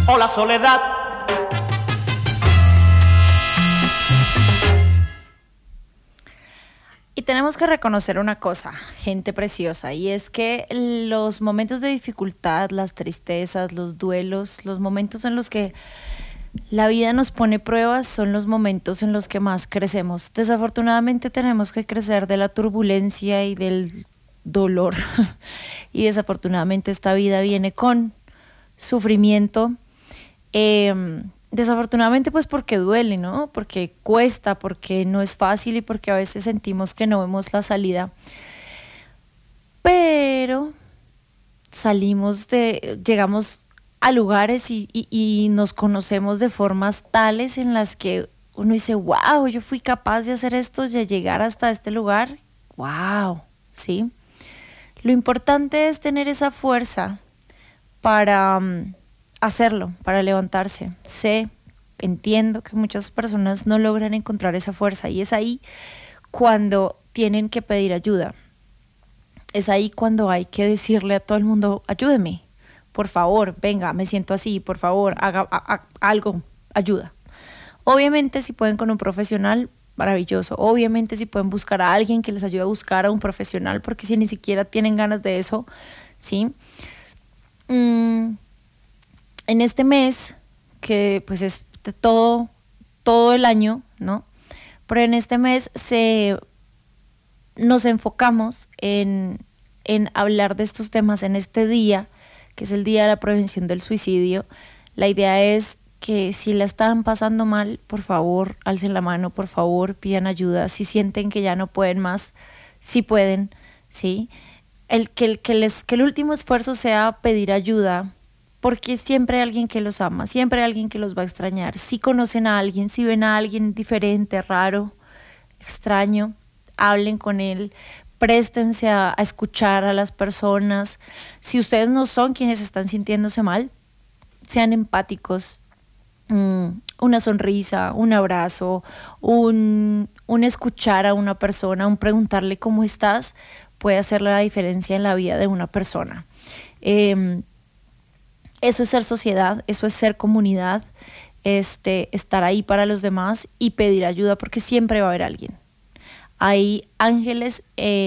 o la soledad. Y tenemos que reconocer una cosa, gente preciosa, y es que los momentos de dificultad, las tristezas, los duelos, los momentos en los que la vida nos pone pruebas son los momentos en los que más crecemos. Desafortunadamente tenemos que crecer de la turbulencia y del dolor y desafortunadamente esta vida viene con sufrimiento. Desafortunadamente pues porque duele, ¿no? Porque cuesta, porque no es fácil y porque a veces sentimos que no vemos la salida. Pero llegamos a lugares y nos conocemos de formas tales en las que uno dice, wow, yo fui capaz de hacer esto, de llegar hasta este lugar, wow, ¿sí? Lo importante es tener esa fuerza para hacerlo, para levantarse. Entiendo que muchas personas no logran encontrar esa fuerza y es ahí cuando tienen que pedir ayuda. Es ahí cuando hay que decirle a todo el mundo, ayúdeme, por favor, venga, me siento así, por favor, haga algo, ayuda. Obviamente si pueden con un profesional, maravilloso. Obviamente si pueden buscar a alguien que les ayude a buscar a un profesional, porque si ni siquiera tienen ganas de eso, ¿sí? En este mes, que pues es de todo el año, ¿no? Pero en este mes nos enfocamos en hablar de estos temas en este día, que es el Día de la Prevención del Suicidio. La idea es que si la están pasando mal, por favor, alcen la mano, por favor, pidan ayuda. Si sienten que ya no pueden más, sí pueden, ¿sí? Que el último esfuerzo sea pedir ayuda, porque siempre hay alguien que los ama, siempre hay alguien que los va a extrañar. Si conocen a alguien, si ven a alguien diferente, raro, extraño, hablen con él, préstense a escuchar a las personas. Si ustedes no son quienes están sintiéndose mal, sean empáticos. Una sonrisa, un abrazo, un escuchar a una persona, un preguntarle cómo estás, puede hacer la diferencia en la vida de una persona. Eso es ser sociedad, eso es ser comunidad, estar ahí para los demás y pedir ayuda, porque siempre va a haber alguien. Hay ángeles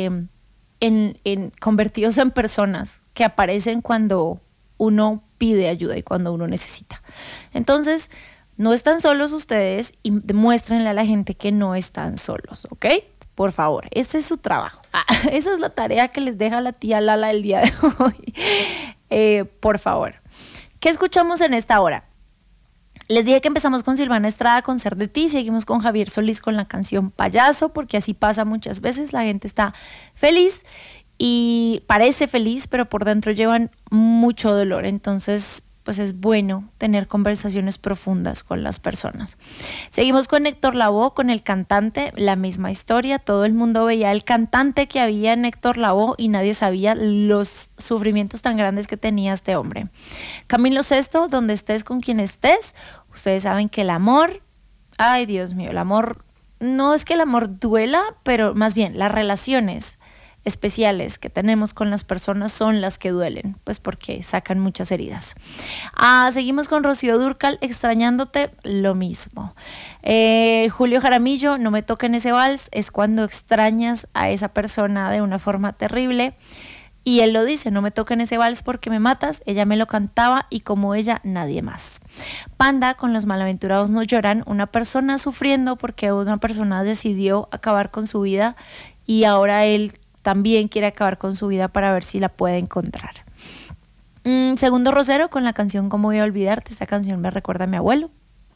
convertidos en personas que aparecen cuando uno pide ayuda y cuando uno necesita. Entonces, no están solos ustedes y demuéstrenle a la gente que no están solos, ¿ok? Por favor, este es su trabajo. Esa es la tarea que les deja la tía Lala el día de hoy. Por favor. ¿Qué escuchamos en esta hora? Les dije que empezamos con Silvana Estrada con Ser de Ti, seguimos con Javier Solís con la canción Payaso, porque así pasa muchas veces, la gente está feliz y parece feliz, pero por dentro llevan mucho dolor, entonces pues es bueno tener conversaciones profundas con las personas. Seguimos con Héctor Lavoe, con el cantante, la misma historia, todo el mundo veía el cantante que había en Héctor Lavoe y nadie sabía los sufrimientos tan grandes que tenía este hombre. Camilo Sesto, donde estés con quien estés, ustedes saben que el amor, ay Dios mío, el amor, no es que el amor duela, pero más bien las relaciones especiales que tenemos con las personas son las que duelen, pues porque sacan muchas heridas. Seguimos con Rocío Dúrcal, Extrañándote, lo mismo. Julio Jaramillo, No me toquen ese vals, es cuando extrañas a esa persona de una forma terrible. Y él lo dice, no me toquen ese vals porque me matas, ella me lo cantaba y como ella nadie más. Panda con Los malaventurados no lloran, una persona sufriendo porque una persona decidió acabar con su vida y ahora él también quiere acabar con su vida para ver si la puede encontrar. Segundo Rosero con la canción Cómo voy a olvidarte, esta canción me recuerda a mi abuelo,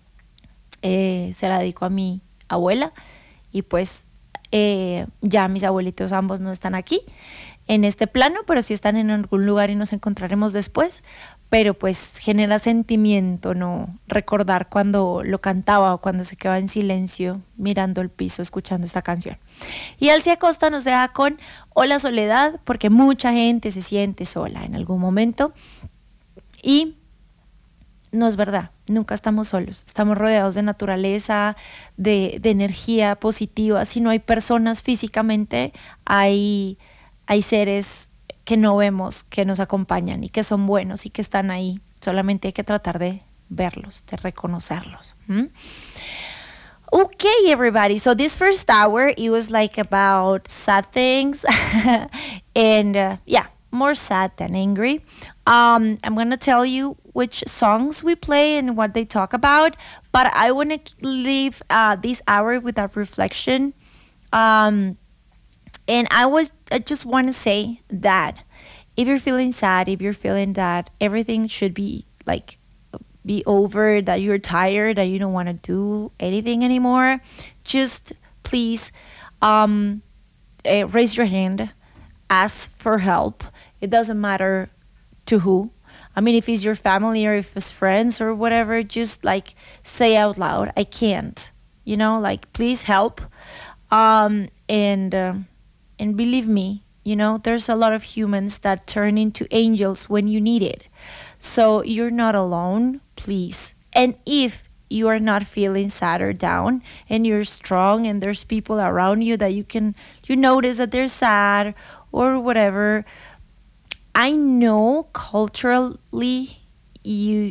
se la dedico a mi abuela y pues ya mis abuelitos ambos no están aquí en este plano, pero sí están en algún lugar y nos encontraremos después, pero pues genera sentimiento, ¿no? Recordar cuando lo cantaba o cuando se quedaba en silencio mirando el piso escuchando esta canción. Y Alcia Costa nos deja con Hola Soledad, porque mucha gente se siente sola en algún momento y no es verdad, nunca estamos solos, estamos rodeados de naturaleza, de energía positiva. Si no hay personas físicamente, hay seres que no vemos, que nos acompañan y que son buenos y que están ahí. Solamente hay que tratar de verlos, de reconocerlos. Okay, everybody. So this first hour, it was like about sad things, and yeah, more sad than angry. I'm gonna tell you which songs we play and what they talk about, but I want to leave this hour with a reflection. Um, and I just want to say that if you're feeling sad, if you're feeling that everything should be like be over, that you're tired, that you don't want to do anything anymore, just please raise your hand, ask for help. It doesn't matter to who. I mean, if it's your family or if it's friends or whatever, just like say out loud, I can't. Like please help. And believe me, there's a lot of humans that turn into angels when you need it. So you're not alone, please. And if you are not feeling sad or down and you're strong and there's people around you that you notice that they're sad or whatever, I know culturally you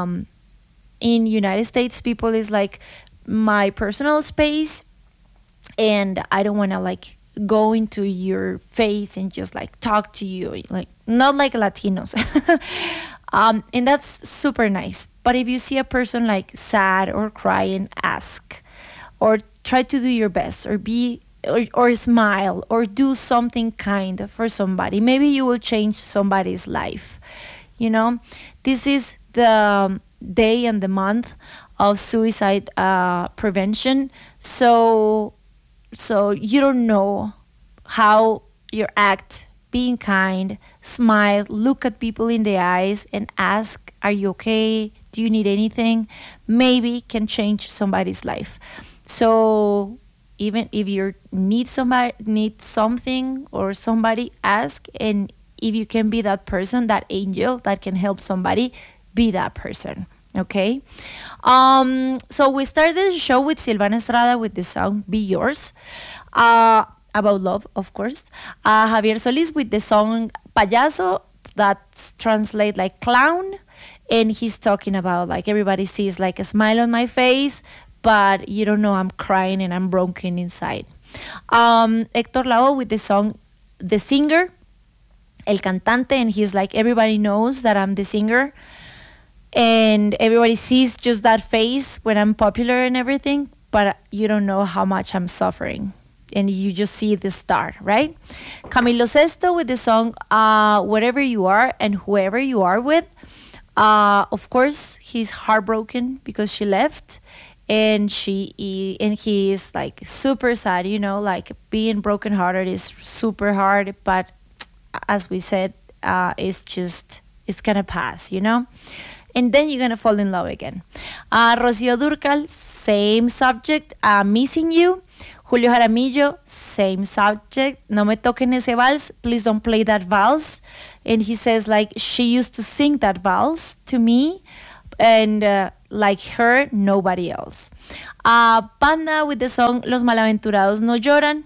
in United States people is like my personal space, and I don't want to like go into your face and just like talk to you, like not like Latinos. And that's super nice. But if you see a person like sad or crying, ask, or try to do your best, or or smile, or do something kind for somebody. Maybe you will change somebody's life. This is the day and the month of suicide prevention. So you don't know how your act, being kind, smile, look at people in the eyes and ask, are you okay? Do you need anything? Maybe can change somebody's life. So even if you need something or somebody, ask. And if you can be that person, that angel that can help somebody, be that person. Okay. So we started the show with Silvana Estrada with the song Be Yours, about love, of course. Javier Solis with the song Payaso, that translates like clown, and he's talking about like everybody sees like a smile on my face, but you don't know I'm crying and I'm broken inside. Hector Lavoe with the song The Singer, El Cantante, and he's like, everybody knows that I'm the singer, and everybody sees just that face when I'm popular and everything, but you don't know how much I'm suffering. And you just see the star, right? Camilo Sesto with the song Wherever You Are and Whoever You Are With. Of course, he's heartbroken because she left. And he is like super sad, like being brokenhearted is super hard. But as we said, it's gonna pass, And then you're gonna fall in love again. Rocío Dúrcal, same subject, Missing You. Julio Jaramillo, same subject, No Me Toquen Ese Vals, please don't play that vals. And he says like, she used to sing that vals to me, and like her, nobody else. Panda with the song Los Malaventurados No Lloran.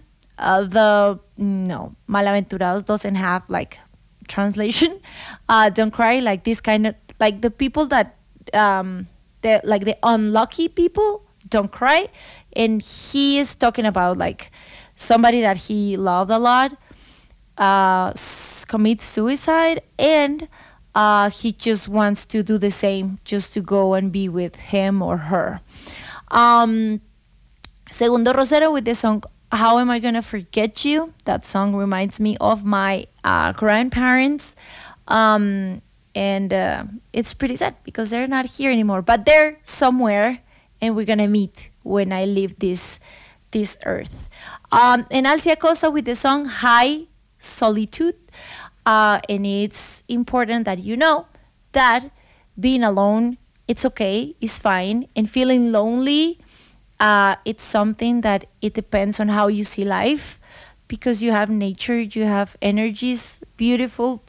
No, Malaventurados doesn't have like translation. Don't cry, like this kind of, like the people that, like the unlucky people, don't cry. And he is talking about like somebody that he loved a lot commits suicide, and he just wants to do the same, just to go and be with him or her. Segundo Rosero with the song How Am I Gonna Forget You? That song reminds me of my grandparents. And it's pretty sad because they're not here anymore, but they're somewhere, and we're gonna meet when I leave this earth. And Alcia Costa with the song High Solitude. And it's important that you know that being alone, it's okay, it's fine. And feeling lonely, it's something that it depends on how you see life, because you have nature, you have energies, beautiful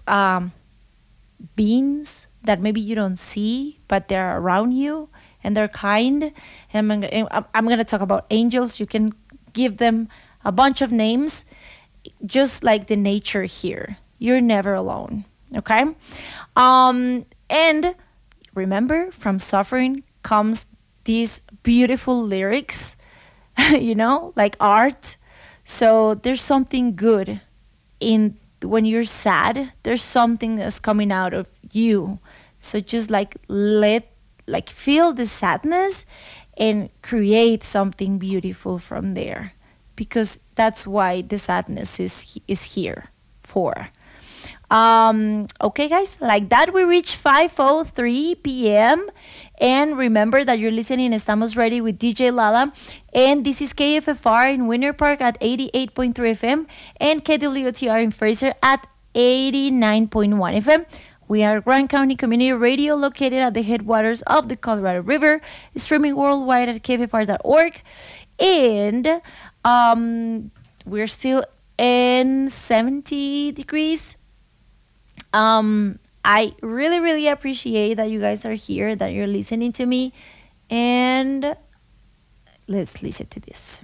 beings that maybe you don't see, but they're around you and they're kind. And I'm going to talk about angels. You can give them a bunch of names, just like the nature here. You're never alone, okay? And remember, from suffering comes these beautiful lyrics, like art. So there's something good in when you're sad. There's something that's coming out of you. So just feel the sadness and create something beautiful from there, because that's why the sadness is here for. Okay, guys, like that we reach 5:03 p.m. And remember that you're listening Estamos Ready with DJ Lala. And this is KFFR in Winter Park at 88.3 FM and KWTR in Fraser at 89.1 FM. We are Grand County Community Radio, located at the headwaters of the Colorado River, streaming worldwide at kffr.org. And we're still in 70 degrees. I really, really appreciate that you guys are here, that you're listening to me. And let's listen to this.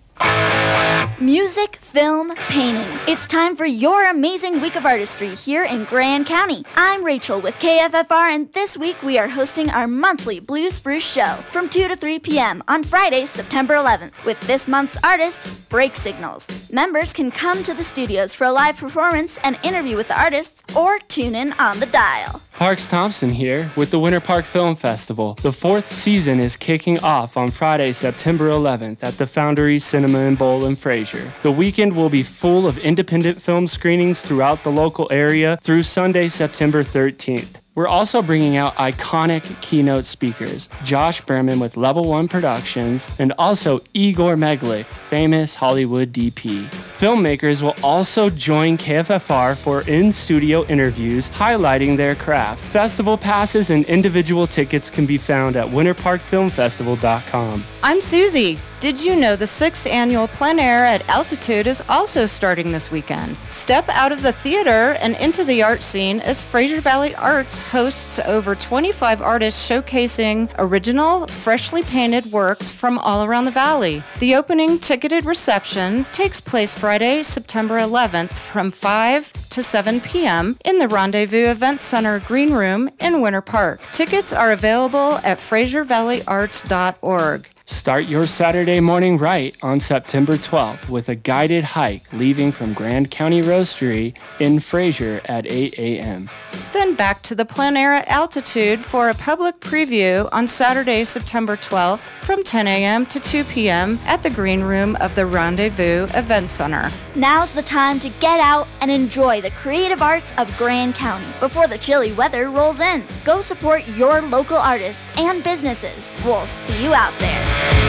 Music, film, painting. It's time for your amazing week of artistry here in Grand County. I'm Rachel with KFFR, and this week we are hosting our monthly Blue Spruce show from 2 to 3 p.m. on Friday, September 11th, with this month's artist, Break Signals. Members can come to the studios for a live performance and interview with the artists, or tune in on the dial. Parks Thompson here with the Winter Park Film Festival. The 4th season is kicking off on Friday, September 11th at the Foundry Cinema and Bowl in Fraser. The weekend will be full of independent film screenings throughout the local area through Sunday, September 13th. We're also bringing out iconic keynote speakers, Josh Berman with Level 1 Productions, and also Igor Meglick, famous Hollywood DP. Filmmakers will also join KFFR for in-studio interviews highlighting their craft. Festival passes and individual tickets can be found at winterparkfilmfestival.com. I'm Susie. Did you know the 6th annual Plein Air at Altitude is also starting this weekend? Step out of the theater and into the art scene as Fraser Valley Arts hosts over 25 artists showcasing original, freshly painted works from all around the valley. The opening ticketed reception takes place Friday, September 11th from 5 to 7 p.m. in the Rendezvous Event Center Green Room in Winter Park. Tickets are available at FraserValleyArts.org. Start your Saturday morning right on September 12th with a guided hike leaving from Grand County Roastery in Fraser at 8 a.m. Then back to the Plein Air at Altitude for a public preview on Saturday, September 12th from 10 a.m. to 2 p.m. at the Green Room of the Rendezvous Event Center. Now's the time to get out and enjoy the creative arts of Grand County before the chilly weather rolls in. Go support your local artists and businesses. We'll see you out there.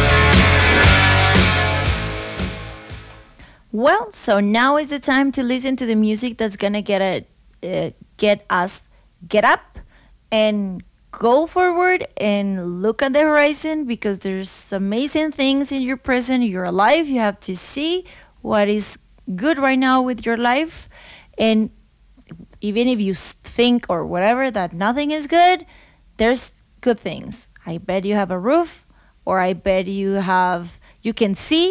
Well, so now is the time to listen to the music that's gonna get us get up and go forward and look at the horizon, because there's amazing things in your present. You're alive. You have to see what is good right now with your life, and even if you think or whatever that nothing is good, there's good things. I bet you have a roof, or I bet you can see